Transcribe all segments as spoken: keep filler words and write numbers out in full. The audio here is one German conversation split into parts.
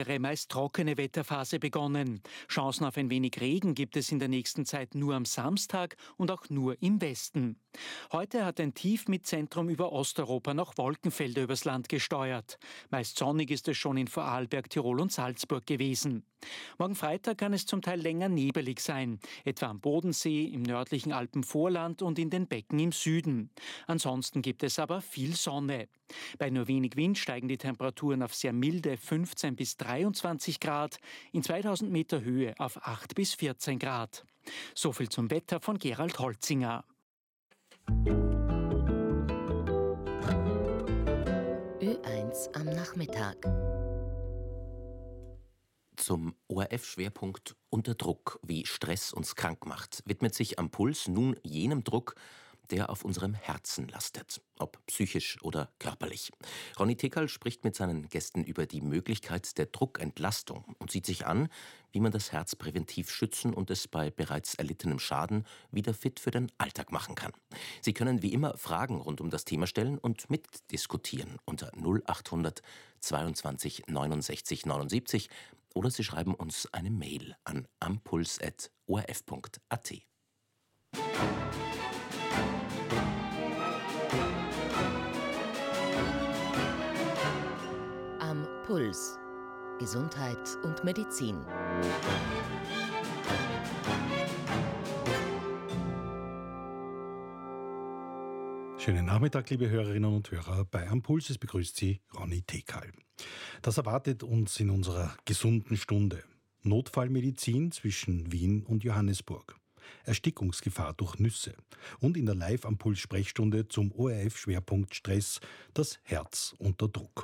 meist trockene Wetterphase begonnen. Chancen auf ein wenig Regen gibt es in der nächsten Zeit nur am Samstag und auch nur im Westen. Heute hat ein Tief mit Zentrum über Osteuropa noch Wolkenfelder übers Land gesteuert. Meist sonnig ist es schon in Vorarlberg, Tirol und Salzburg gewesen. Morgen Freitag kann es zum Teil länger nebelig sein, etwa am Bodensee, im nördlichen Alpenvorland und in den Becken im Süden. Ansonsten gibt es aber viel Sonne. Bei nur wenig Wind steigen die Temperaturen auf sehr milde fünfzehn bis dreiundzwanzig Grad, in zweitausend Meter Höhe auf acht bis vierzehn Grad. So viel zum Wetter von Gerald Holzinger. Ö eins am Nachmittag. Zum O R F-Schwerpunkt Unter Druck, wie Stress uns krank macht, widmet sich am Puls nun jenem Druck, der auf unserem Herzen lastet, ob psychisch oder körperlich. Ronny Tekal spricht mit seinen Gästen über die Möglichkeit der Druckentlastung und sieht sich an, wie man das Herz präventiv schützen und es bei bereits erlittenem Schaden wieder fit für den Alltag machen kann. Sie können wie immer Fragen rund um das Thema stellen und mitdiskutieren unter null achthundert zweiundzwanzig neunundsechzig neunundsiebzig oder Sie schreiben uns eine Mail an ampuls at o r f punkt a t. Am Puls. Gesundheit und Medizin. Schönen Nachmittag, liebe Hörerinnen und Hörer. Bei Am Puls, es begrüßt Sie Ronny Tekal. Das erwartet uns in unserer gesunden Stunde. Notfallmedizin zwischen Wien und Johannesburg. Erstickungsgefahr durch Nüsse. Und in der Live-Am-Puls-Sprechstunde zum O R F-Schwerpunkt Stress das Herz unter Druck.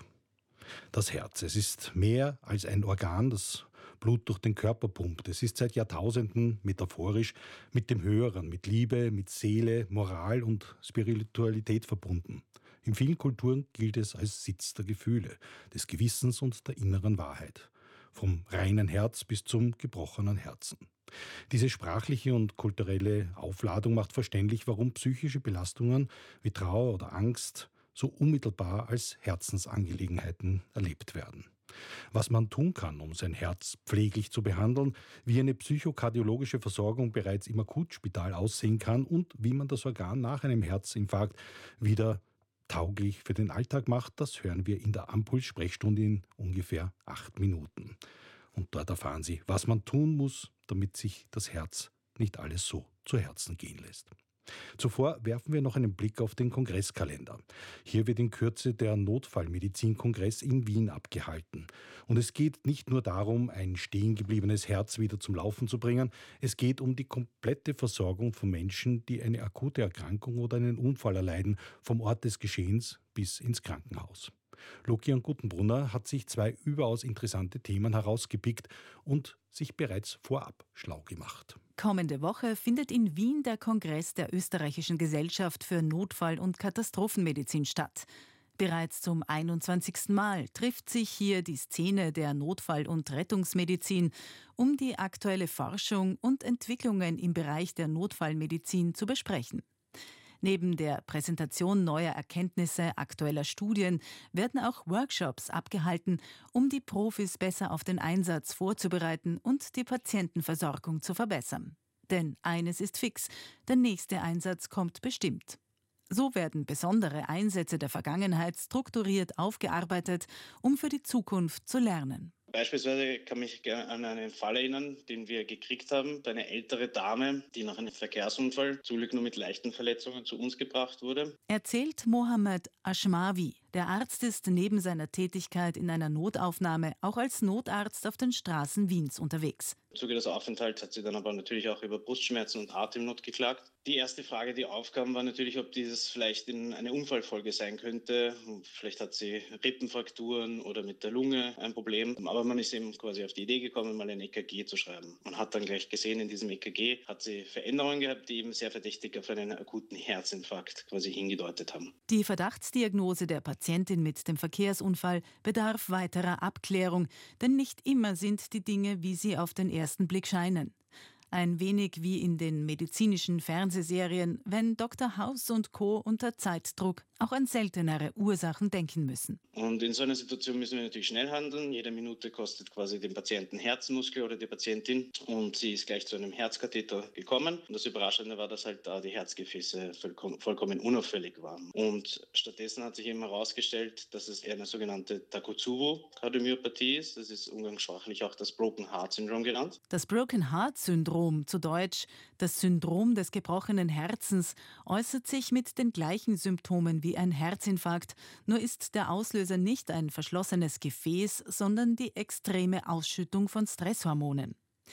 Das Herz, es ist mehr als ein Organ, das Blut durch den Körper pumpt. Es ist seit Jahrtausenden metaphorisch mit dem Höheren, mit Liebe, mit Seele, Moral und Spiritualität verbunden. In vielen Kulturen gilt es als Sitz der Gefühle, des Gewissens und der inneren Wahrheit. Vom reinen Herz bis zum gebrochenen Herzen. Diese sprachliche und kulturelle Aufladung macht verständlich, warum psychische Belastungen wie Trauer oder Angst so unmittelbar als Herzensangelegenheiten erlebt werden. Was man tun kann, um sein Herz pfleglich zu behandeln, wie eine psychokardiologische Versorgung bereits im Akutspital aussehen kann und wie man das Organ nach einem Herzinfarkt wieder tauglich für den Alltag macht, das hören wir in der Ampuls-Sprechstunde in ungefähr acht Minuten. Und dort erfahren Sie, was man tun muss, damit sich das Herz nicht alles so zu Herzen gehen lässt. Zuvor werfen wir noch einen Blick auf den Kongresskalender. Hier wird in Kürze der Notfallmedizin-Kongress in Wien abgehalten. Und es geht nicht nur darum, ein stehengebliebenes Herz wieder zum Laufen zu bringen, es geht um die komplette Versorgung von Menschen, die eine akute Erkrankung oder einen Unfall erleiden, vom Ort des Geschehens bis ins Krankenhaus. Lukian Guttenbrunner hat sich zwei überaus interessante Themen herausgepickt und sich bereits vorab schlau gemacht. Kommende Woche findet in Wien der Kongress der Österreichischen Gesellschaft für Notfall- und Katastrophenmedizin statt. Bereits zum einundzwanzigsten Mal trifft sich hier die Szene der Notfall- und Rettungsmedizin, um die aktuelle Forschung und Entwicklungen im Bereich der Notfallmedizin zu besprechen. Neben der Präsentation neuer Erkenntnisse aktueller Studien werden auch Workshops abgehalten, um die Profis besser auf den Einsatz vorzubereiten und die Patientenversorgung zu verbessern. Denn eines ist fix, der nächste Einsatz kommt bestimmt. So werden besondere Einsätze der Vergangenheit strukturiert aufgearbeitet, um für die Zukunft zu lernen. Beispielsweise kann mich gerne an einen Fall erinnern, den wir gekriegt haben. Eine ältere Dame, die nach einem Verkehrsunfall, zum Glück nur mit leichten Verletzungen, zu uns gebracht wurde. Erzählt Mohammed Ashmawi. Der Arzt ist neben seiner Tätigkeit in einer Notaufnahme auch als Notarzt auf den Straßen Wiens unterwegs. Im Zuge des Aufenthalts hat sie dann aber natürlich auch über Brustschmerzen und Atemnot geklagt. Die erste Frage, die aufkam, war natürlich, ob dieses vielleicht in eine Unfallfolge sein könnte. Vielleicht hat sie Rippenfrakturen oder mit der Lunge ein Problem. Aber man ist eben quasi auf die Idee gekommen, mal ein E K G zu schreiben. Man hat dann gleich gesehen, in diesem E K G hat sie Veränderungen gehabt, die eben sehr verdächtig auf einen akuten Herzinfarkt quasi hingedeutet haben. Die Verdachtsdiagnose der Patientin mit dem Verkehrsunfall bedarf weiterer Abklärung, denn nicht immer sind die Dinge, wie sie auf den ersten Blick scheinen. Ein wenig wie in den medizinischen Fernsehserien, wenn Doktor House und Co. unter Zeitdruck auch an seltenere Ursachen denken müssen. Und in so einer Situation müssen wir natürlich schnell handeln. Jede Minute kostet quasi den Patienten Herzmuskel oder die Patientin. Und sie ist gleich zu einem Herzkatheter gekommen. Und das Überraschende war, dass halt da die Herzgefäße vollkommen, vollkommen unauffällig waren. Und stattdessen hat sich eben herausgestellt, dass es eher eine sogenannte Takotsubo-Kardiomyopathie ist. Das ist umgangssprachlich auch das Broken Heart Syndrome genannt. Das Broken Heart Syndrom, zu Deutsch das Syndrom des gebrochenen Herzens, äußert sich mit den gleichen Symptomen wie ein Herzinfarkt, nur ist der Auslöser nicht ein verschlossenes Gefäß, sondern die extreme Ausschüttung von Stresshormonen.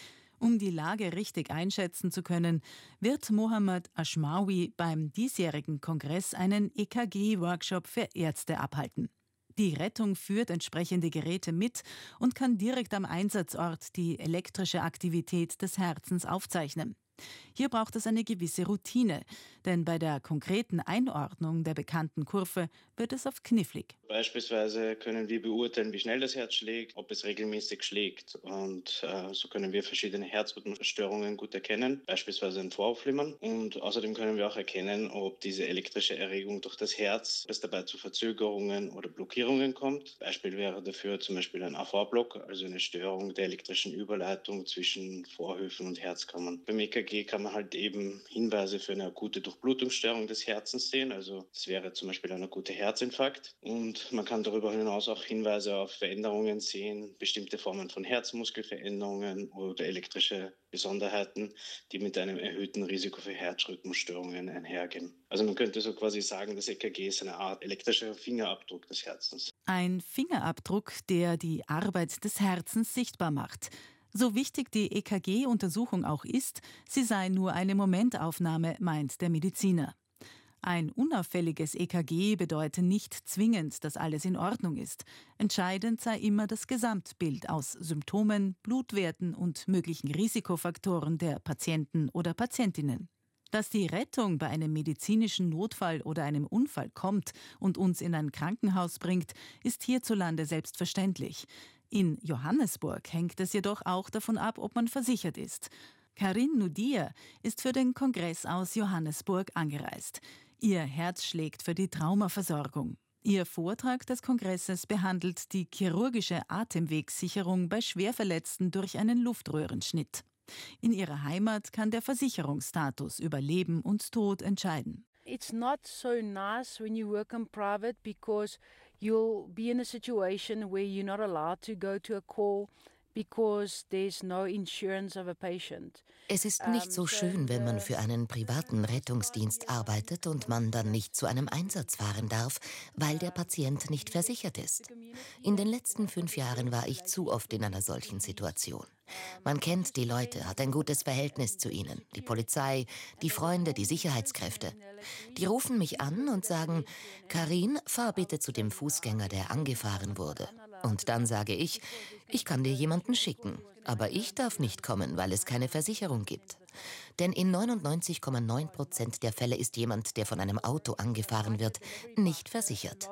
Um die Lage richtig einschätzen zu können, wird Mohammad Ashmawi beim diesjährigen Kongress einen E K G-Workshop für Ärzte abhalten. Die Rettung führt entsprechende Geräte mit und kann direkt am Einsatzort die elektrische Aktivität des Herzens aufzeichnen. Hier braucht es eine gewisse Routine, denn bei der konkreten Einordnung der bekannten Kurve wird es oft knifflig. Beispielsweise können wir beurteilen, wie schnell das Herz schlägt, ob es regelmäßig schlägt. Und äh, so können wir verschiedene Herzrhythmusstörungen gut erkennen, beispielsweise ein Voraufflimmern. Und außerdem können wir auch erkennen, ob diese elektrische Erregung durch das Herz, ob es dabei zu Verzögerungen oder Blockierungen kommt. Beispiel wäre dafür zum Beispiel ein A V-Block, also eine Störung der elektrischen Überleitung zwischen Vorhöfen und Herzkammern. Beim E K G kann man halt eben Hinweise für eine akute Durchblutungsstörung des Herzens sehen. Also es wäre zum Beispiel ein akuter Herzinfarkt. Und man kann darüber hinaus auch Hinweise auf Veränderungen sehen, bestimmte Formen von Herzmuskelveränderungen oder elektrische Besonderheiten, die mit einem erhöhten Risiko für Herzrhythmusstörungen einhergehen. Also man könnte so quasi sagen, das E K G ist eine Art elektrischer Fingerabdruck des Herzens. Ein Fingerabdruck, der die Arbeit des Herzens sichtbar macht. So wichtig die E K G-Untersuchung auch ist, sie sei nur eine Momentaufnahme, meint der Mediziner. Ein unauffälliges E K G bedeute nicht zwingend, dass alles in Ordnung ist. Entscheidend sei immer das Gesamtbild aus Symptomen, Blutwerten und möglichen Risikofaktoren der Patienten oder Patientinnen. Dass die Rettung bei einem medizinischen Notfall oder einem Unfall kommt und uns in ein Krankenhaus bringt, ist hierzulande selbstverständlich. In Johannesburg hängt es jedoch auch davon ab, ob man versichert ist. Karin Nudia ist für den Kongress aus Johannesburg angereist. Ihr Herz schlägt für die Traumaversorgung. Ihr Vortrag des Kongresses behandelt die chirurgische Atemwegssicherung bei Schwerverletzten durch einen Luftröhrenschnitt. In ihrer Heimat kann der Versicherungsstatus über Leben und Tod entscheiden. It's not so nice when you work in private because you'll be in a situation where you're not allowed to go to a call because there's no insurance of a patient. Es ist nicht so schön, wenn man für einen privaten Rettungsdienst arbeitet und man dann nicht zu einem Einsatz fahren darf, weil der Patient nicht versichert ist. In den letzten fünf Jahren war ich zu oft in einer solchen Situation. Man kennt die Leute, hat ein gutes Verhältnis zu ihnen, die Polizei, die Freunde, die Sicherheitskräfte. Die rufen mich an und sagen, Karin, fahr bitte zu dem Fußgänger, der angefahren wurde. Und dann sage ich, ich kann dir jemanden schicken, aber ich darf nicht kommen, weil es keine Versicherung gibt. Denn in neunundneunzig Komma neun Prozent der Fälle ist jemand, der von einem Auto angefahren wird, nicht versichert.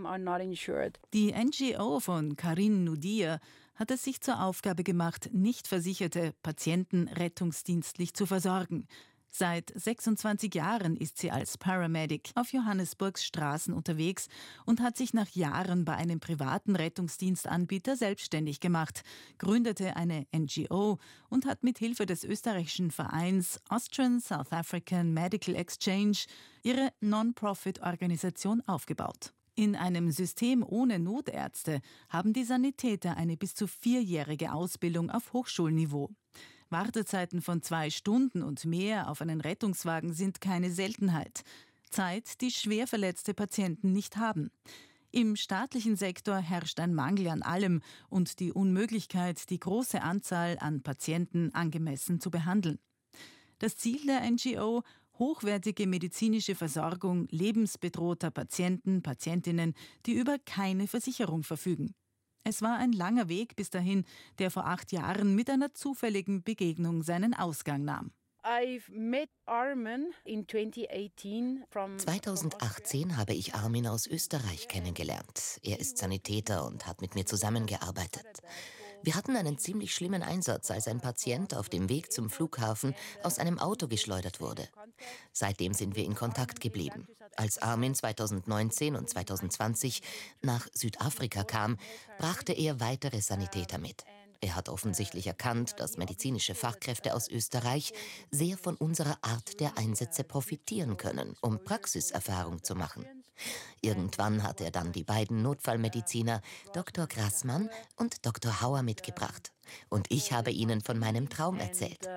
Die N G O von Karin Nudia hat es sich zur Aufgabe gemacht, nicht versicherte Patienten rettungsdienstlich zu versorgen. Seit sechsundzwanzig Jahren ist sie als Paramedic auf Johannesburgs Straßen unterwegs und hat sich nach Jahren bei einem privaten Rettungsdienstanbieter selbstständig gemacht, gründete eine N G O und hat mit Hilfe des österreichischen Vereins Austrian South African Medical Exchange ihre Non-Profit-Organisation aufgebaut. In einem System ohne Notärzte haben die Sanitäter eine bis zu vierjährige Ausbildung auf Hochschulniveau. Wartezeiten von zwei Stunden und mehr auf einen Rettungswagen sind keine Seltenheit. Zeit, die schwer verletzte Patienten nicht haben. Im staatlichen Sektor herrscht ein Mangel an allem und die Unmöglichkeit, die große Anzahl an Patienten angemessen zu behandeln. Das Ziel der N G O: hochwertige medizinische Versorgung lebensbedrohter Patienten, Patientinnen, die über keine Versicherung verfügen. Es war ein langer Weg bis dahin, der vor acht Jahren mit einer zufälligen Begegnung seinen Ausgang nahm. zweitausendachtzehn habe ich Armin aus Österreich kennengelernt. Er ist Sanitäter und hat mit mir zusammengearbeitet. Wir hatten einen ziemlich schlimmen Einsatz, als ein Patient auf dem Weg zum Flughafen aus einem Auto geschleudert wurde. Seitdem sind wir in Kontakt geblieben. Als Armin zweitausendneunzehn und zweitausendzwanzig nach Südafrika kam, brachte er weitere Sanitäter mit. Er hat offensichtlich erkannt, dass medizinische Fachkräfte aus Österreich sehr von unserer Art der Einsätze profitieren können, um Praxiserfahrung zu machen. Irgendwann hat er dann die beiden Notfallmediziner Doktor Grassmann und Doktor Hauer mitgebracht. Und ich habe ihnen von meinem Traum erzählt.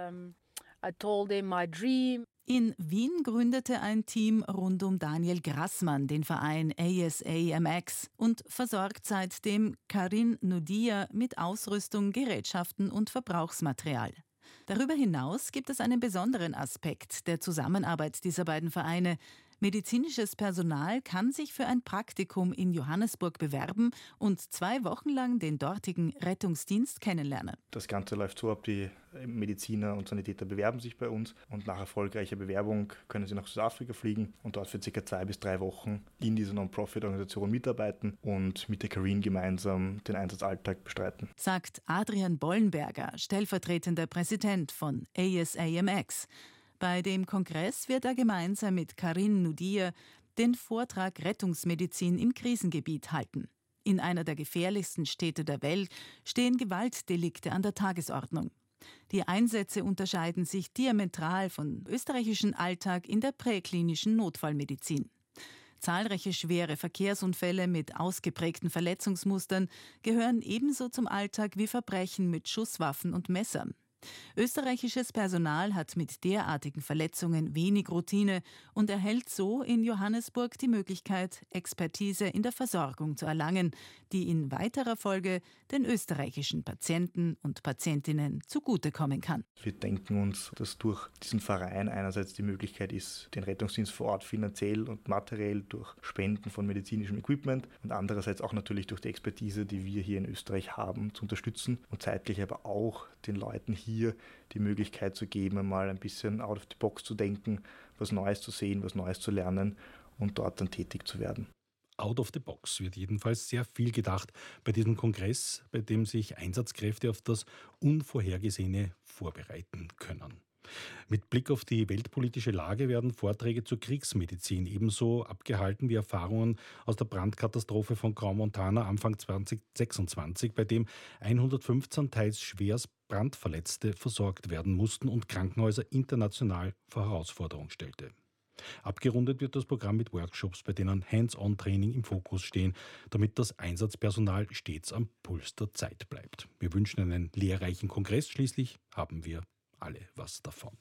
In Wien gründete ein Team rund um Daniel Grassmann den Verein A S A M X und versorgt seitdem Karin Nudia mit Ausrüstung, Gerätschaften und Verbrauchsmaterial. Darüber hinaus gibt es einen besonderen Aspekt der Zusammenarbeit dieser beiden Vereine. Medizinisches Personal kann sich für ein Praktikum in Johannesburg bewerben und zwei Wochen lang den dortigen Rettungsdienst kennenlernen. Das Ganze läuft so ab, die Mediziner und Sanitäter bewerben sich bei uns und nach erfolgreicher Bewerbung können sie nach Südafrika fliegen und dort für circa zwei bis drei Wochen in dieser Non-Profit-Organisation mitarbeiten und mit der Karin gemeinsam den Einsatzalltag bestreiten. Sagt Adrian Bollenberger, stellvertretender Präsident von A S A M X. Bei dem Kongress wird er gemeinsam mit Karin Nudia den Vortrag Rettungsmedizin im Krisengebiet halten. In einer der gefährlichsten Städte der Welt stehen Gewaltdelikte an der Tagesordnung. Die Einsätze unterscheiden sich diametral vom österreichischen Alltag in der präklinischen Notfallmedizin. Zahlreiche schwere Verkehrsunfälle mit ausgeprägten Verletzungsmustern gehören ebenso zum Alltag wie Verbrechen mit Schusswaffen und Messern. Österreichisches Personal hat mit derartigen Verletzungen wenig Routine und erhält so in Johannesburg die Möglichkeit, Expertise in der Versorgung zu erlangen, die in weiterer Folge den österreichischen Patienten und Patientinnen zugutekommen kann. Wir denken uns, dass durch diesen Verein einerseits die Möglichkeit ist, den Rettungsdienst vor Ort finanziell und materiell durch Spenden von medizinischem Equipment und andererseits auch natürlich durch die Expertise, die wir hier in Österreich haben, zu unterstützen und zeitgleich aber auch den Leuten hier hier die Möglichkeit zu geben, mal ein bisschen out of the box zu denken, was Neues zu sehen, was Neues zu lernen und dort dann tätig zu werden. Out of the box wird jedenfalls sehr viel gedacht bei diesem Kongress, bei dem sich Einsatzkräfte auf das Unvorhergesehene vorbereiten können. Mit Blick auf die weltpolitische Lage werden Vorträge zur Kriegsmedizin ebenso abgehalten wie Erfahrungen aus der Brandkatastrophe von Grau-Montana Anfang zweitausendsechsundzwanzig, bei dem hundertfünfzehn teils schwerst Brandverletzte versorgt werden mussten und Krankenhäuser international vor Herausforderung stellte. Abgerundet wird das Programm mit Workshops, bei denen Hands-on-Training im Fokus stehen, damit das Einsatzpersonal stets am Puls der Zeit bleibt. Wir wünschen einen lehrreichen Kongress, schließlich haben wir alle was davon.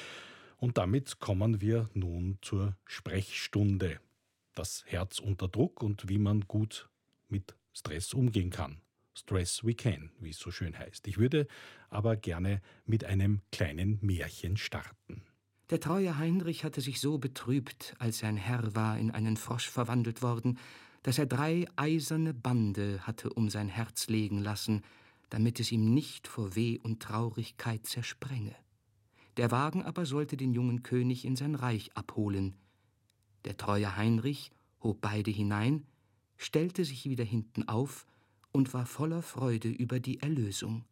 Und damit kommen wir nun zur Sprechstunde. Das Herz unter Druck und wie man gut mit Stress umgehen kann. Stress we can, wie es so schön heißt. Ich würde aber gerne mit einem kleinen Märchen starten. Der treue Heinrich hatte sich so betrübt, als sein Herr war in einen Frosch verwandelt worden, dass er drei eiserne Bande hatte um sein Herz legen lassen, damit es ihm nicht vor Weh und Traurigkeit zersprenge. Der Wagen aber sollte den jungen König in sein Reich abholen. Der treue Heinrich hob beide hinein, stellte sich wieder hinten auf und war voller Freude über die Erlösung.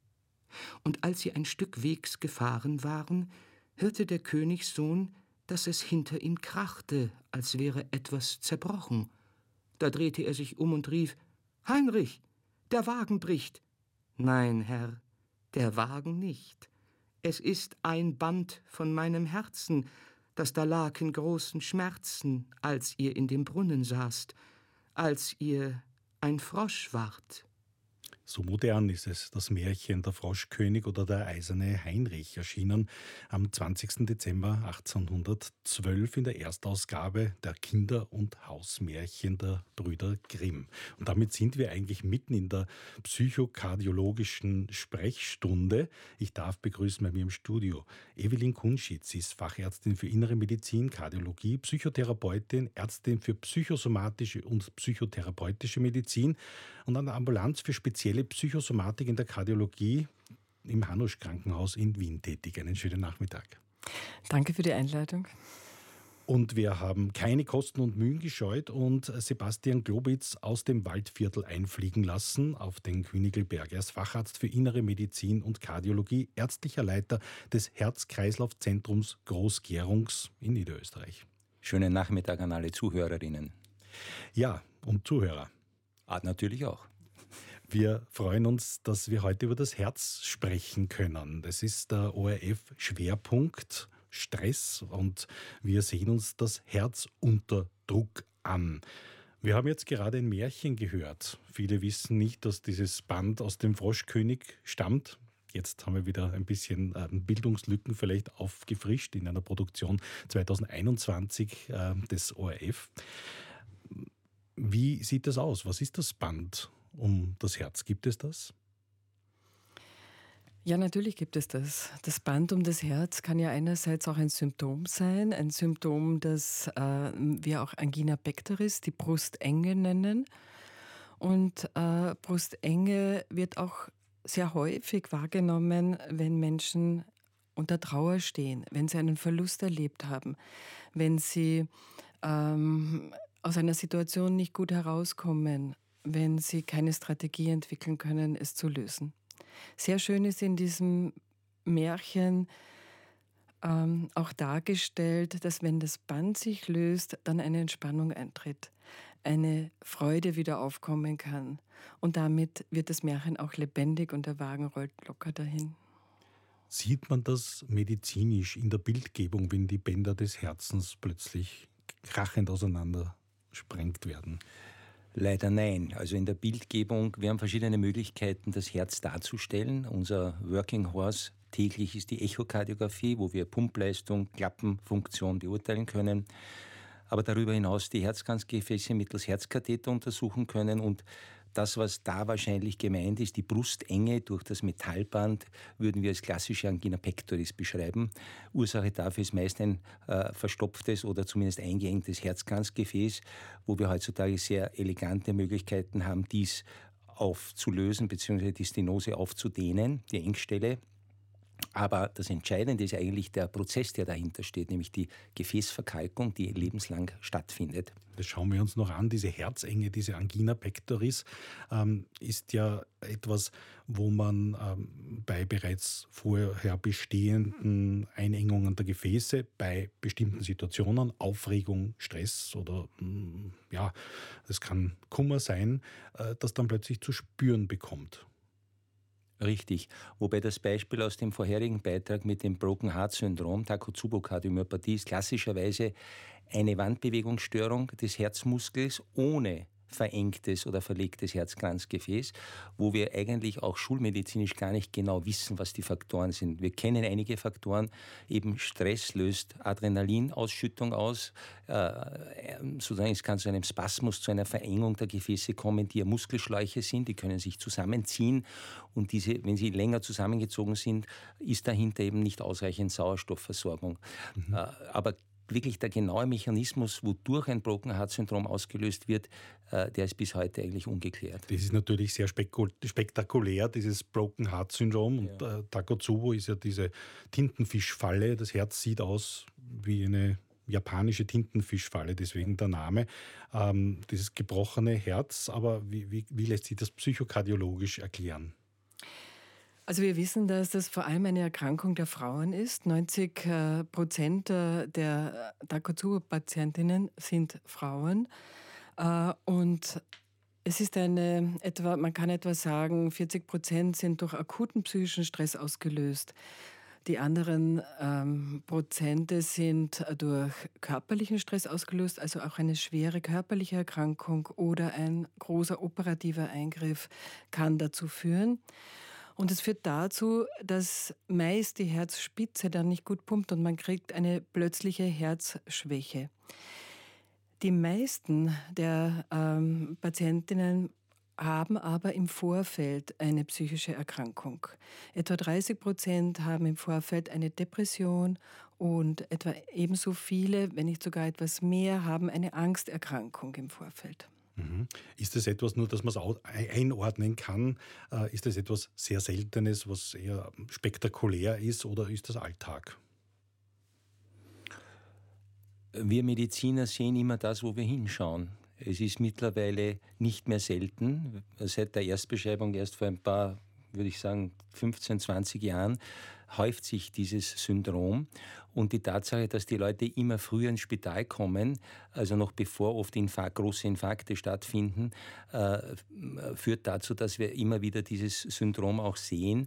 Und als sie ein Stück Wegs gefahren waren, hörte der Königssohn, dass es hinter ihm krachte, als wäre etwas zerbrochen. Da drehte er sich um und rief: »Heinrich, der Wagen bricht!« »Nein, Herr, der Wagen nicht. Es ist ein Band von meinem Herzen, das da lag in großen Schmerzen, als ihr in dem Brunnen saßt, als ihr ein Frosch wart.« So modern ist es, das Märchen Der Froschkönig oder der eiserne Heinrich, erschienen am zwanzigsten Dezember achtzehnhundertzwölf in der Erstausgabe der Kinder- und Hausmärchen der Brüder Grimm. Und damit sind wir eigentlich mitten in der psychokardiologischen Sprechstunde. Ich darf begrüßen bei mir im Studio Evelyn Kunschitz. Sie ist Fachärztin für Innere Medizin, Kardiologie, Psychotherapeutin, Ärztin für psychosomatische und psychotherapeutische Medizin und an der Ambulanz für spezielle Psychosomatik in der Kardiologie im Hanusch Krankenhaus in Wien tätig. Einen schönen Nachmittag. Danke für die Einleitung. Und wir haben keine Kosten und Mühen gescheut und Sebastian Globitz aus dem Waldviertel einfliegen lassen auf den Königlberg. Er ist Facharzt für Innere Medizin und Kardiologie, ärztlicher Leiter des Herz-Kreislauf-Zentrums Groß-Gerungs in Niederösterreich. Schönen Nachmittag an alle Zuhörerinnen. Ja, und Zuhörer. Ah, natürlich auch. Wir freuen uns, dass wir heute über das Herz sprechen können. Das ist der O R F-Schwerpunkt Stress und wir sehen uns das Herz unter Druck an. Wir haben jetzt gerade ein Märchen gehört. Viele wissen nicht, dass dieses Band aus dem Froschkönig stammt. Jetzt haben wir wieder ein bisschen äh, Bildungslücken vielleicht aufgefrischt in einer Produktion zwanzig einundzwanzig äh, des O R F. Wie sieht das aus? Was ist das Band um das Herz? Gibt es das? Ja, natürlich gibt es das. Das Band um das Herz kann ja einerseits auch ein Symptom sein, ein Symptom, das äh, wir auch Angina pectoris, die Brustenge nennen. Und äh, Brustenge wird auch sehr häufig wahrgenommen, wenn Menschen unter Trauer stehen, wenn sie einen Verlust erlebt haben, wenn sie ähm, aus einer Situation nicht gut herauskommen, wenn sie keine Strategie entwickeln können, es zu lösen. Sehr schön ist in diesem Märchen ähm, auch dargestellt, dass wenn das Band sich löst, dann eine Entspannung eintritt, eine Freude wieder aufkommen kann. Und damit wird das Märchen auch lebendig und der Wagen rollt locker dahin. Sieht man das medizinisch in der Bildgebung, wenn die Bänder des Herzens plötzlich krachend auseinander gesprengt werden? Leider nein. Also in der Bildgebung, wir haben verschiedene Möglichkeiten, das Herz darzustellen. Unser Working Horse täglich ist die Echokardiographie, wo wir Pumpleistung, Klappenfunktion beurteilen können. Aber darüber hinaus die Herzkranzgefäße mittels Herzkatheter untersuchen können und das, was da wahrscheinlich gemeint ist, die Brustenge durch das Metallband, würden wir als klassische Angina pectoris beschreiben. Ursache dafür ist meist ein äh, verstopftes oder zumindest eingeengtes Herzkranzgefäß, wo wir heutzutage sehr elegante Möglichkeiten haben, dies aufzulösen bzw. die Stenose aufzudehnen, die Engstelle. Aber das Entscheidende ist eigentlich der Prozess, der dahinter steht, nämlich die Gefäßverkalkung, die lebenslang stattfindet. Das schauen wir uns noch an. Diese Herzenge, diese Angina pectoris ähm, ist ja etwas, wo man ähm, bei bereits vorher bestehenden Einengungen der Gefäße, bei bestimmten Situationen, Aufregung, Stress oder mh, ja, es kann Kummer sein, äh, das dann plötzlich zu spüren bekommt. Richtig. Wobei das Beispiel aus dem vorherigen Beitrag mit dem Broken Heart Syndrom, Takotsubo-Kardiomyopathie, ist klassischerweise eine Wandbewegungsstörung des Herzmuskels ohne verengtes oder verlegtes Herzkranzgefäß, wo wir eigentlich auch schulmedizinisch gar nicht genau wissen, was die Faktoren sind. Wir kennen einige Faktoren, eben Stress löst Adrenalinausschüttung aus, äh, sozusagen es kann zu einem Spasmus, zu einer Verengung der Gefäße kommen, die ja Muskelschläuche sind, die können sich zusammenziehen und diese, wenn sie länger zusammengezogen sind, ist dahinter eben nicht ausreichend Sauerstoffversorgung. Mhm. Äh, aber wirklich der genaue Mechanismus, wodurch ein Broken Heart Syndrom ausgelöst wird, äh, der ist bis heute eigentlich ungeklärt. Das ist natürlich sehr spektakulär, dieses Broken Heart Syndrom. Und ja. äh, Takotsubo ist ja diese Tintenfischfalle. Das Herz sieht aus wie eine japanische Tintenfischfalle, deswegen der Name. Ähm, dieses gebrochene Herz, aber wie, wie, wie lässt sich das psychokardiologisch erklären? Also wir wissen, dass das vor allem eine Erkrankung der Frauen ist. neunzig Prozent der Takotsubo-Patientinnen sind Frauen. Und es ist eine, etwa, man kann etwa sagen, vierzig Prozent sind durch akuten psychischen Stress ausgelöst. Die anderen ähm, Prozente sind durch körperlichen Stress ausgelöst, also auch eine schwere körperliche Erkrankung oder ein großer operativer Eingriff kann dazu führen. Und es führt dazu, dass meist die Herzspitze dann nicht gut pumpt und man kriegt eine plötzliche Herzschwäche. Die meisten der ähm, Patientinnen haben aber im Vorfeld eine psychische Erkrankung. Etwa dreißig Prozent haben im Vorfeld eine Depression und etwa ebenso viele, wenn nicht sogar etwas mehr, haben eine Angsterkrankung im Vorfeld. Ist das etwas, nur dass man es einordnen kann, ist das etwas sehr Seltenes, was eher spektakulär ist, oder ist das Alltag? Wir Mediziner sehen immer das, wo wir hinschauen. Es ist mittlerweile nicht mehr selten, seit der Erstbeschreibung erst vor ein paar, würde ich sagen, fünfzehn, zwanzig Jahren, häuft sich dieses Syndrom. Und die Tatsache, dass die Leute immer früher ins Spital kommen, also noch bevor oft Infarkt, große Infarkte stattfinden, äh, führt dazu, dass wir immer wieder dieses Syndrom auch sehen.